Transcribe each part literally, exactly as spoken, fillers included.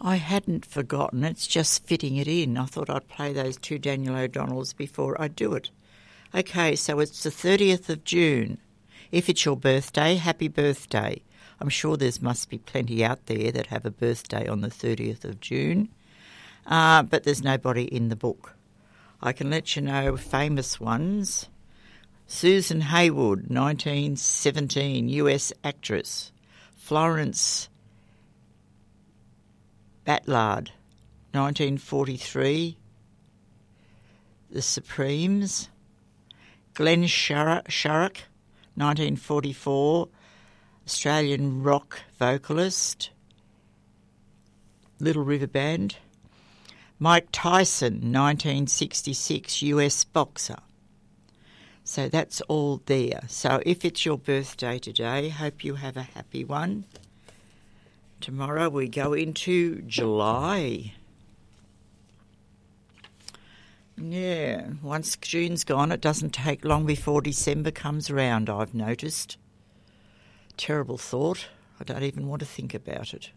I hadn't forgotten. It's just fitting it in. I thought I'd play those two Daniel O'Donnells before I do it. Okay, so it's the thirtieth of June. If it's your birthday, happy birthday. I'm sure there must be plenty out there that have a birthday on the thirtieth of June, uh, but there's nobody in the book. I can let you know famous ones. Susan Hayward, nineteen seventeen, U S actress. Florence Batlard, nineteen forty-three, The Supremes. Glenn Sharrock, nineteen forty-four, Australian rock vocalist. Little River Band. Mike Tyson, nineteen sixty-six, U S boxer. So that's all there. So if it's your birthday today, hope you have a happy one. Tomorrow we go into July. Yeah, once June's gone, it doesn't take long before December comes around, I've noticed. Terrible thought. I don't even want to think about it.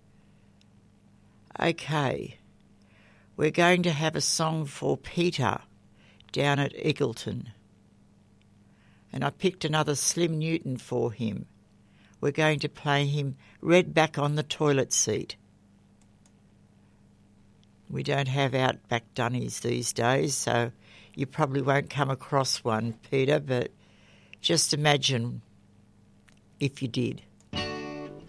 Okay, we're going to have a song for Peter down at Eggleton. And I picked another Slim Newton for him. We're going to play him Red Back on the Toilet Seat. We don't have Outback Dunnies these days, so you probably won't come across one, Peter, but just imagine if you did.